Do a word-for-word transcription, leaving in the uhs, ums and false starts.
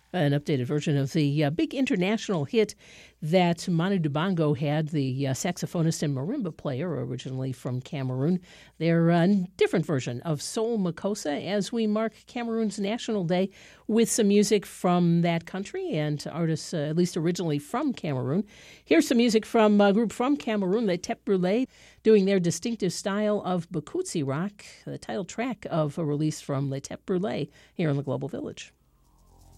An updated version of the uh, big international hit that Manu Dibango had, the uh, saxophonist and marimba player, originally from Cameroon. Their uh, different version of Soul Makossa as we mark Cameroon's National Day with some music from that country and artists, uh, at least originally from Cameroon. Here's some music from a group from Cameroon, Les Têtes Brûlées, doing their distinctive style of Bokutsi rock, the title track of a release from Les Têtes Brûlées here in the Global Village.